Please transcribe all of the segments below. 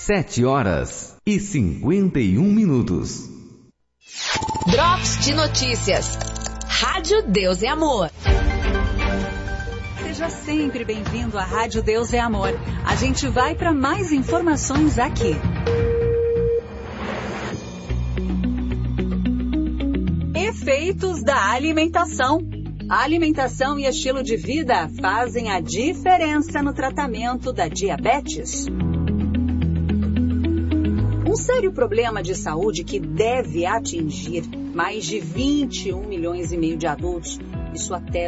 7h51. Drops de notícias. Rádio Deus é Amor. Seja sempre bem-vindo à Rádio Deus é Amor. A gente vai para mais informações aqui. Efeitos da alimentação. A alimentação e estilo de vida fazem a diferença no tratamento da diabetes. Um sério problema de saúde que deve atingir mais de 21 milhões e meio de adultos, isso até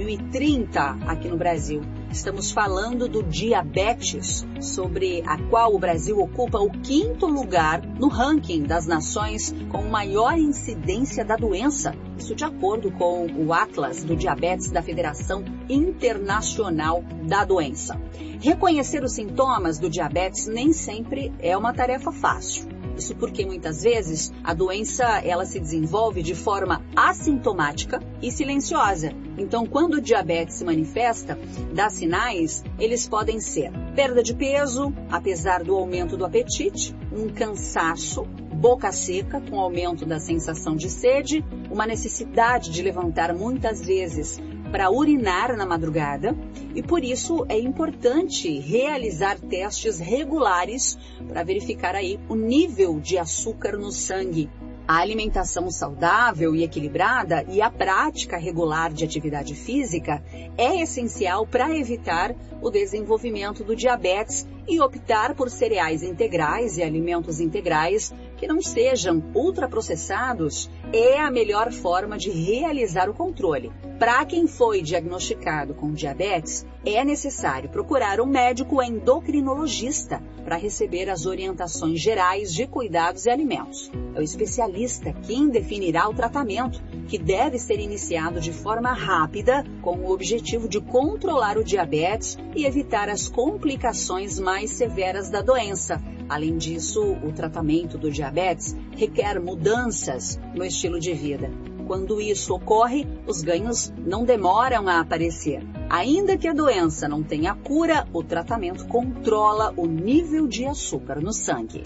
2030 aqui no Brasil. Estamos falando do diabetes, sobre a qual o Brasil ocupa o 5º lugar no ranking das nações com maior incidência da doença. Isso de acordo com o Atlas do Diabetes da Federação Internacional da Doença. Reconhecer os sintomas do diabetes nem sempre é uma tarefa fácil. Isso porque muitas vezes a doença ela se desenvolve de forma assintomática e silenciosa. Então, quando o diabetes se manifesta, dá sinais, eles podem ser perda de peso, apesar do aumento do apetite, um cansaço, boca seca com aumento da sensação de sede, uma necessidade de levantar muitas vezes para urinar na madrugada, e por isso é importante realizar testes regulares para verificar aí o nível de açúcar no sangue. A alimentação saudável e equilibrada e a prática regular de atividade física é essencial para evitar o desenvolvimento do diabetes e optar por cereais integrais e alimentos integrais que não sejam ultraprocessados é a melhor forma de realizar o controle. Para quem foi diagnosticado com diabetes, é necessário procurar um médico endocrinologista para receber as orientações gerais de cuidados e alimentos. É o especialista quem definirá o tratamento, que deve ser iniciado de forma rápida, com o objetivo de controlar o diabetes e evitar as complicações mais severas da doença. Além disso, o tratamento do diabetes requer mudanças no estilo de vida. Quando isso ocorre, os ganhos não demoram a aparecer. Ainda que a doença não tenha cura, o tratamento controla o nível de açúcar no sangue.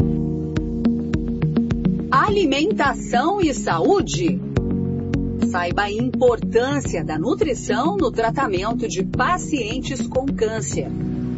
Alimentação e saúde. Saiba a importância da nutrição no tratamento de pacientes com câncer.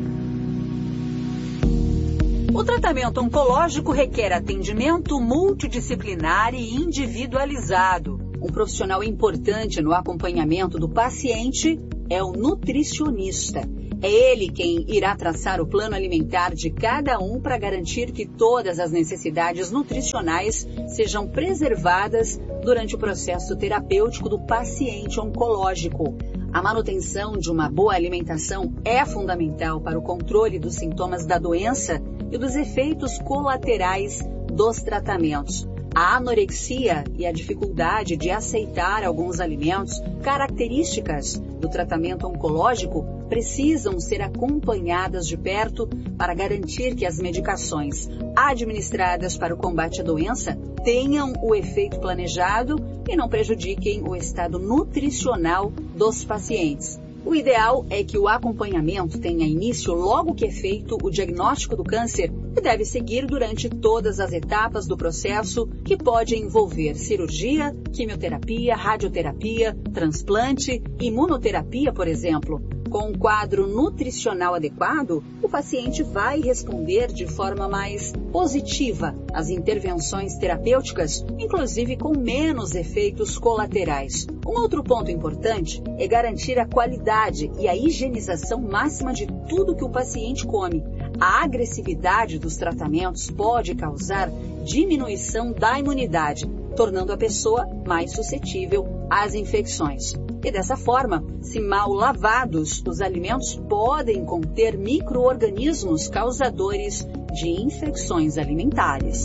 O tratamento oncológico requer atendimento multidisciplinar e individualizado. Um profissional importante no acompanhamento do paciente é o nutricionista. É ele quem irá traçar o plano alimentar de cada um para garantir que todas as necessidades nutricionais sejam preservadas durante o processo terapêutico do paciente oncológico. A manutenção de uma boa alimentação é fundamental para o controle dos sintomas da doença e dos efeitos colaterais dos tratamentos. A anorexia e a dificuldade de aceitar alguns alimentos, características do tratamento oncológico, precisam ser acompanhadas de perto para garantir que as medicações administradas para o combate à doença tenham o efeito planejado e não prejudiquem o estado nutricional dos pacientes. O ideal é que o acompanhamento tenha início logo que é feito o diagnóstico do câncer e deve seguir durante todas as etapas do processo, que pode envolver cirurgia, quimioterapia, radioterapia, transplante, imunoterapia, por exemplo. Com um quadro nutricional adequado, o paciente vai responder de forma mais positiva às intervenções terapêuticas, inclusive com menos efeitos colaterais. Um outro ponto importante é garantir a qualidade e a higienização máxima de tudo que o paciente come. A agressividade dos tratamentos pode causar diminuição da imunidade, tornando a pessoa mais suscetível às infecções. E dessa forma, se mal lavados, os alimentos podem conter micro-organismos causadores de infecções alimentares.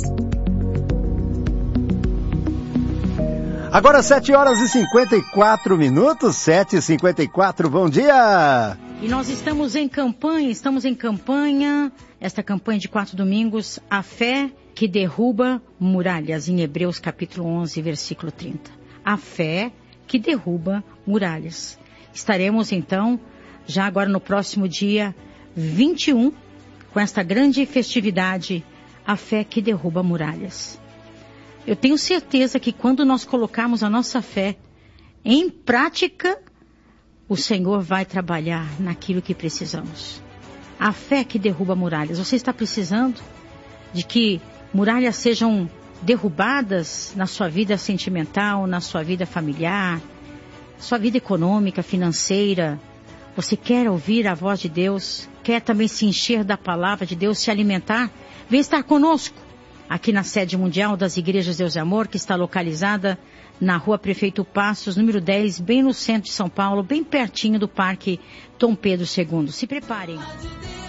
Agora 7h54, 7h54, bom dia! E nós estamos em campanha, esta campanha de 4 domingos, a fé que derruba muralhas, em Hebreus capítulo 11, versículo 30. A fé que derruba muralhas. Estaremos então, já agora no próximo dia 21, com esta grande festividade a fé que derruba muralhas. Eu tenho certeza que quando nós colocarmos a nossa fé em prática, o Senhor vai trabalhar naquilo que precisamos. A fé que derruba muralhas. Você está precisando de que muralhas sejam derrubadas na sua vida sentimental, na sua vida familiar, sua vida econômica, financeira? Você quer ouvir a voz de Deus? Quer também se encher da palavra de Deus, se alimentar? Vem estar conosco aqui na sede mundial das Igrejas Deus e Amor, que está localizada na Rua Prefeito Passos, número 10, bem no centro de São Paulo, bem pertinho do Parque Dom Pedro II. Se preparem.